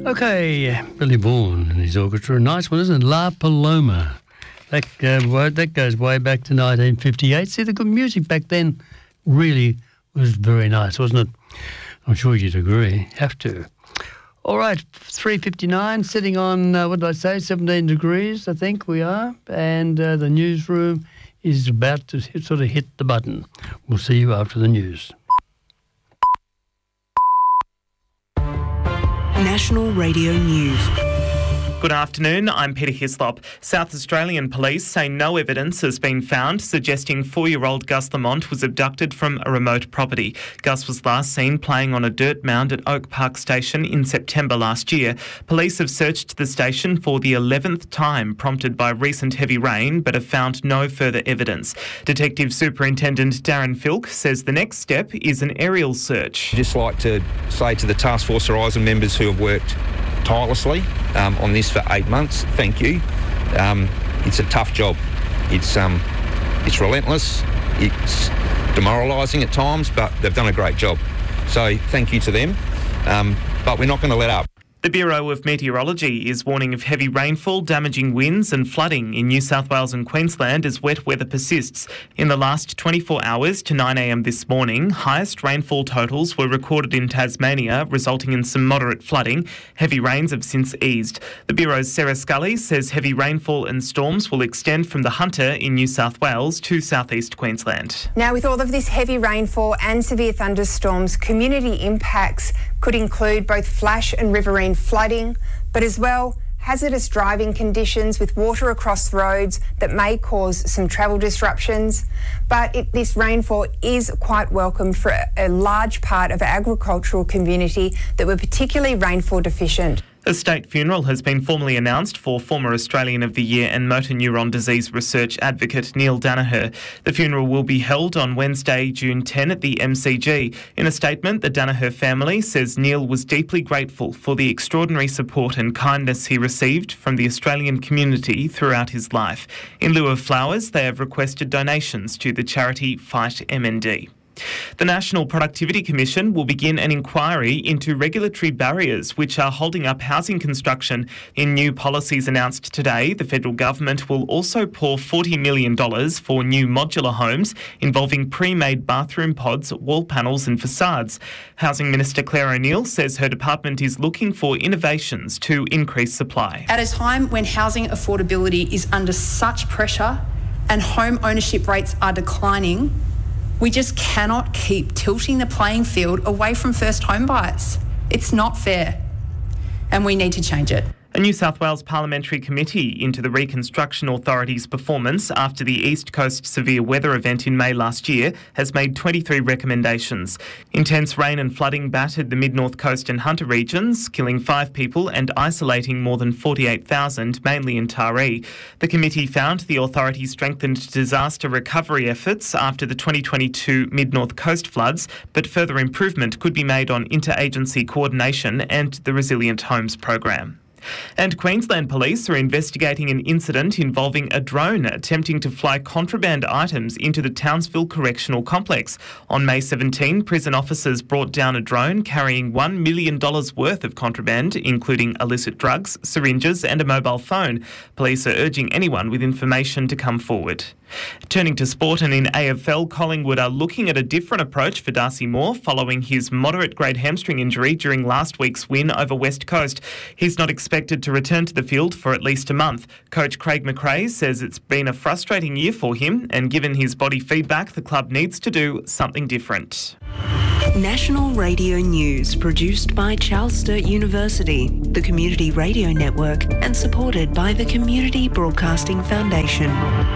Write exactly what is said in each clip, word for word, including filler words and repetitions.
Okay, Billy Vaughan and his orchestra. Nice one, isn't it? La Paloma. That, uh, that goes way back to nineteen fifty-eight. See, the good music back then really was very nice, wasn't it? I'm sure you'd agree. Have to. All right, three fifty-nine, sitting on, uh, what did I say, seventeen degrees, I think we are. And uh, the newsroom is about to hit, sort of hit the button. We'll see you after the news. National Radio News. Good afternoon, I'm Peter Hislop. South Australian police say no evidence has been found suggesting four-year-old Gus Lamont was abducted from a remote property. Gus was last seen playing on a dirt mound at Oak Park Station in September last year. Police have searched the station for the eleventh time, prompted by recent heavy rain, but have found no further evidence. Detective Superintendent Darren Filk says the next step is an aerial search. I'd just like to say to the Task Force Horizon members who have worked tirelessly um, on this for eight months, thank you. Um, it's a tough job. It's um, it's relentless. It's demoralising at times, but they've done a great job. So thank you to them. Um, but we're not going to let up. The Bureau of Meteorology is warning of heavy rainfall, damaging winds and flooding in New South Wales and Queensland as wet weather persists. In the last twenty-four hours to nine a m this morning, highest rainfall totals were recorded in Tasmania, resulting in some moderate flooding. Heavy rains have since eased. The Bureau's Sarah Scully says heavy rainfall and storms will extend from the Hunter in New South Wales to southeast Queensland. Now, with all of this heavy rainfall and severe thunderstorms, community impacts could include both flash and riverine flooding, but as well hazardous driving conditions with water across roads that may cause some travel disruptions. But it, this rainfall is quite welcome for a, a large part of our agricultural community that were particularly rainfall deficient. A state funeral has been formally announced for former Australian of the Year and motor neuron disease research advocate Neil Danaher. The funeral will be held on Wednesday, June tenth at the M C G. In a statement, the Danaher family says Neil was deeply grateful for the extraordinary support and kindness he received from the Australian community throughout his life. In lieu of flowers, they have requested donations to the charity Fight M N D. The National Productivity Commission will begin an inquiry into regulatory barriers which are holding up housing construction. In new policies announced today, the federal government will also pour forty million dollars for new modular homes involving pre-made bathroom pods, wall panels and facades. Housing Minister Claire O'Neil says her department is looking for innovations to increase supply. At a time when housing affordability is under such pressure and home ownership rates are declining, we just cannot keep tilting the playing field away from first home buyers. It's not fair, and we need to change it. A New South Wales Parliamentary Committee into the Reconstruction Authority's performance after the East Coast severe weather event in May last year has made twenty-three recommendations. Intense rain and flooding battered the Mid-North Coast and Hunter regions, killing five people and isolating more than forty-eight thousand, mainly in Taree. The committee found the authority strengthened disaster recovery efforts after the twenty twenty-two Mid-North Coast floods, but further improvement could be made on interagency coordination and the Resilient Homes program. And Queensland Police are investigating an incident involving a drone attempting to fly contraband items into the Townsville Correctional Complex. On May seventeenth, prison officers brought down a drone carrying one million dollars worth of contraband, including illicit drugs, syringes and a mobile phone. Police are urging anyone with information to come forward. Turning to sport, and in A F L, Collingwood are looking at a different approach for Darcy Moore following his moderate-grade hamstring injury during last week's win over West Coast. He's not expected to return to the field for at least a month. Coach Craig McRae says it's been a frustrating year for him, and given his body feedback, the club needs to do something different. National Radio News, produced by Charles Sturt University, the Community Radio Network, and supported by the Community Broadcasting Foundation.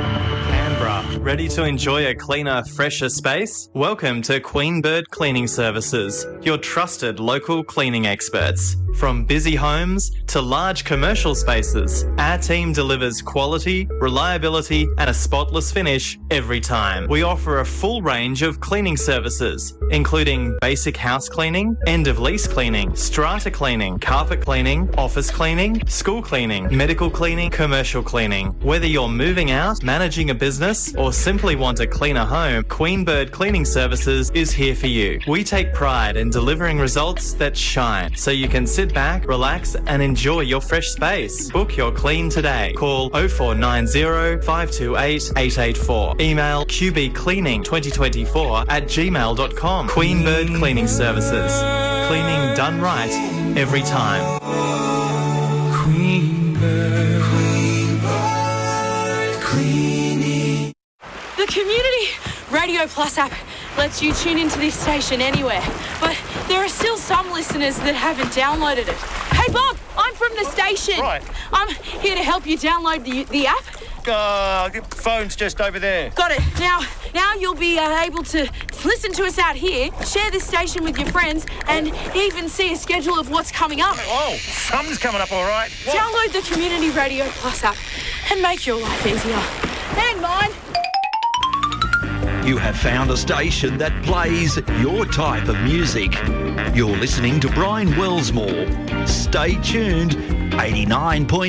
Ready to enjoy a cleaner, fresher space? Welcome to Queen Bird Cleaning Services, your trusted local cleaning experts. From busy homes to large commercial spaces, our team delivers quality, reliability and a spotless finish every time. We offer a full range of cleaning services, including basic house cleaning, end-of-lease cleaning, strata cleaning, carpet cleaning, office cleaning, school cleaning, medical cleaning, commercial cleaning. Whether you're moving out, managing a business, or simply want a cleaner home, Queen Bird Cleaning Services is here for you. We take pride in delivering results that shine, so you can sit sit back, relax and enjoy your fresh space. Book your clean today. Call oh four nine oh, five two eight, eight eight four. Email q b cleaning twenty twenty-four at gmail dot com. Queen Bird Cleaning Services. Cleaning done right every time. Queen Bird, Queen Bird Cleaning. The Community Radio Plus app lets you tune into this station anywhere, but there are still some listeners that haven't downloaded it. Hey Bob, I'm from the station. Right. I'm here to help you download the the app. Uh, the phone's just over there. Got it. Now, now you'll be uh, able to listen to us out here, share this station with your friends, and even see a schedule of what's coming up. Oh, something's coming up all right. What? Download the Community Radio Plus app and make your life easier. And mine. You have found a station that plays your type of music. You're listening to Brian Wellsmore. Stay tuned. eighty-nine point